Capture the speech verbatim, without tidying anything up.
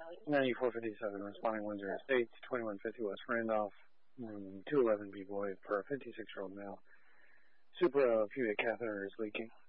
ninety-four fifty-seven, responding one zero States, twenty-one fifty West Randolph, room two eleven B Boyd for a fifty-six-year-old male. Suprapubic catheter is leaking.